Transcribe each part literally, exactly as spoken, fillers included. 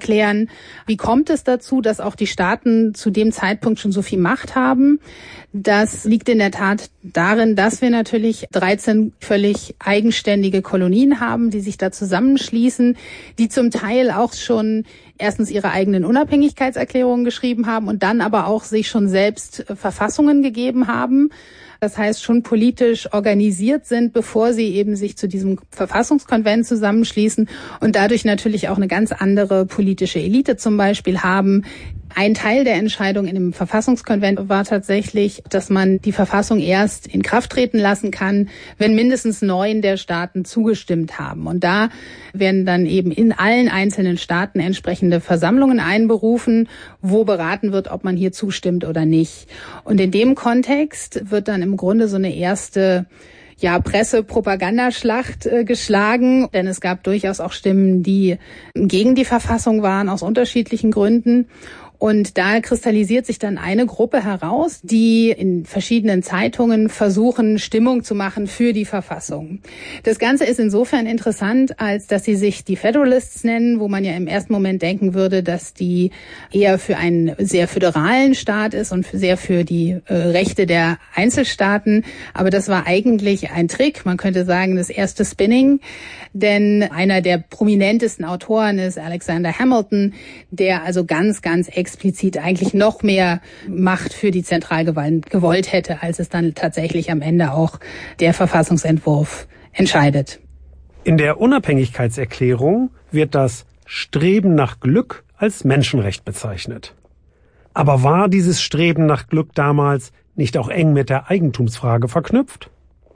klären, wie kommt es dazu, dass auch die Staaten zu dem Zeitpunkt schon so viel Macht haben. Das liegt in der Tat darin, dass wir natürlich dreizehn völlig eigenständige Kolonien haben, die sich da zusammenschließen, die zum Teil auch schon erstens ihre eigenen Unabhängigkeitserklärungen geschrieben haben und dann aber auch sich schon selbst Verfassungen gegeben haben. Das heißt, schon politisch organisiert sind, bevor sie eben sich zu diesem Verfassungskonvent zusammenschließen und dadurch natürlich auch eine ganz andere politische Elite zum Beispiel haben. Ein Teil der Entscheidung in dem Verfassungskonvent war tatsächlich, dass man die Verfassung erst in Kraft treten lassen kann, wenn mindestens neun der Staaten zugestimmt haben. Und da werden dann eben in allen einzelnen Staaten entsprechende Versammlungen einberufen, wo beraten wird, ob man hier zustimmt oder nicht. Und in dem Kontext wird dann im Grunde so eine erste ja, Presse-Propagandaschlacht äh, geschlagen, denn es gab durchaus auch Stimmen, die gegen die Verfassung waren, aus unterschiedlichen Gründen. Und da kristallisiert sich dann eine Gruppe heraus, die in verschiedenen Zeitungen versuchen, Stimmung zu machen für die Verfassung. Das Ganze ist insofern interessant, als dass sie sich die Federalists nennen, wo man ja im ersten Moment denken würde, dass die eher für einen sehr föderalen Staat ist und sehr für die äh, Rechte der Einzelstaaten. Aber das war eigentlich ein Trick, man könnte sagen, das erste Spinning. Denn einer der prominentesten Autoren ist Alexander Hamilton, der also ganz, ganz explizit eigentlich noch mehr Macht für die Zentralgewalt gewollt hätte, als es dann tatsächlich am Ende auch der Verfassungsentwurf entscheidet. In der Unabhängigkeitserklärung wird das Streben nach Glück als Menschenrecht bezeichnet. Aber war dieses Streben nach Glück damals nicht auch eng mit der Eigentumsfrage verknüpft?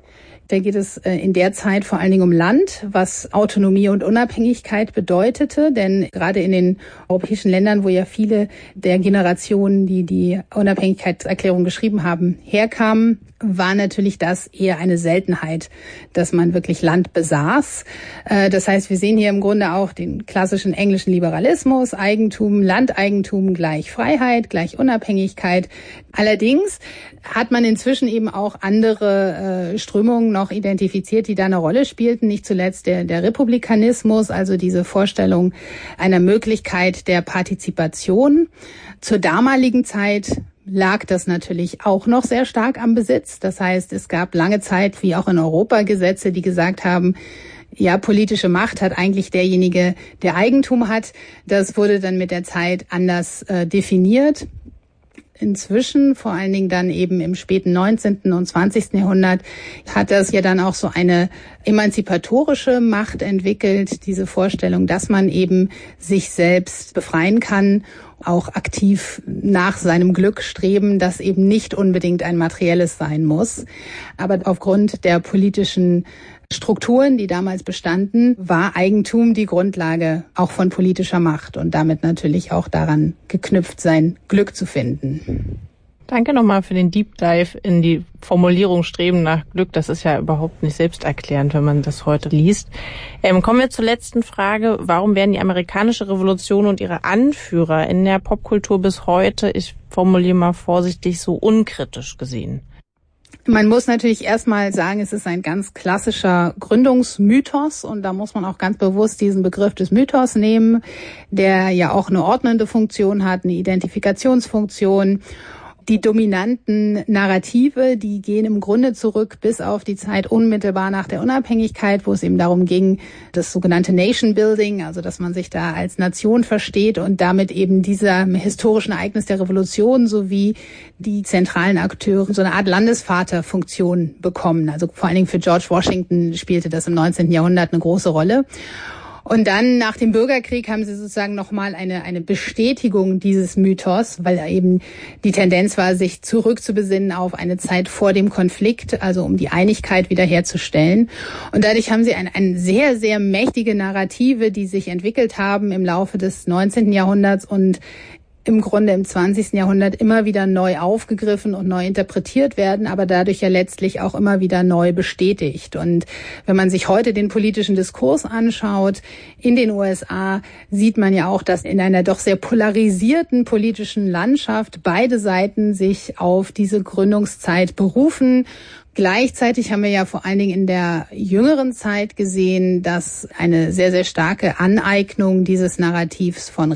Da geht es in der Zeit vor allen Dingen um Land, was Autonomie und Unabhängigkeit bedeutete. Denn gerade in den europäischen Ländern, wo ja viele der Generationen, die die Unabhängigkeitserklärung geschrieben haben, herkamen, war natürlich das eher eine Seltenheit, dass man wirklich Land besaß. Das heißt, wir sehen hier im Grunde auch den klassischen englischen Liberalismus, Eigentum, Landeigentum gleich Freiheit, gleich Unabhängigkeit. Allerdings hat man inzwischen eben auch andere äh, Strömungen noch identifiziert, die da eine Rolle spielten. Nicht zuletzt der, der Republikanismus, also diese Vorstellung einer Möglichkeit der Partizipation. Zur damaligen Zeit lag das natürlich auch noch sehr stark am Besitz. Das heißt, es gab lange Zeit, wie auch in Europa, Gesetze, die gesagt haben, ja, politische Macht hat eigentlich derjenige, der Eigentum hat. Das wurde dann mit der Zeit anders äh, definiert. Inzwischen, vor allen Dingen dann eben im späten neunzehnten und zwanzigsten Jahrhundert, hat das ja dann auch so eine emanzipatorische Macht entwickelt, diese Vorstellung, dass man eben sich selbst befreien kann, auch aktiv nach seinem Glück streben, das eben nicht unbedingt ein materielles sein muss. Aber aufgrund der politischen Strukturen, die damals bestanden, war Eigentum die Grundlage auch von politischer Macht und damit natürlich auch daran geknüpft, sein Glück zu finden. Danke nochmal für den Deep Dive in die Formulierung Streben nach Glück. Das ist ja überhaupt nicht selbsterklärend, wenn man das heute liest. Ähm, kommen wir zur letzten Frage. Warum werden die amerikanische Revolution und ihre Anführer in der Popkultur bis heute, ich formuliere mal vorsichtig, so unkritisch gesehen? Man muss natürlich erstmal sagen, es ist ein ganz klassischer Gründungsmythos und da muss man auch ganz bewusst diesen Begriff des Mythos nehmen, der ja auch eine ordnende Funktion hat, eine Identifikationsfunktion. Die dominanten Narrative, die gehen im Grunde zurück bis auf die Zeit unmittelbar nach der Unabhängigkeit, wo es eben darum ging, das sogenannte Nation Building, also dass man sich da als Nation versteht und damit eben dieser historischen Ereignis der Revolution sowie die zentralen Akteure so eine Art Landesvaterfunktion bekommen. Also vor allen Dingen für George Washington spielte das im neunzehnten Jahrhundert eine große Rolle. Und dann nach dem Bürgerkrieg haben sie sozusagen nochmal eine, eine Bestätigung dieses Mythos, weil eben die Tendenz war, sich zurückzubesinnen auf eine Zeit vor dem Konflikt, also um die Einigkeit wiederherzustellen. Und dadurch haben sie ein, ein sehr, sehr mächtige Narrative, die sich entwickelt haben im Laufe des neunzehnten Jahrhunderts und im Grunde im zwanzigsten Jahrhundert immer wieder neu aufgegriffen und neu interpretiert werden, aber dadurch ja letztlich auch immer wieder neu bestätigt. Und wenn man sich heute den politischen Diskurs anschaut in den U S A, sieht man ja auch, dass in einer doch sehr polarisierten politischen Landschaft beide Seiten sich auf diese Gründungszeit berufen. Gleichzeitig haben wir ja vor allen Dingen in der jüngeren Zeit gesehen, dass eine sehr, sehr starke Aneignung dieses Narrativs von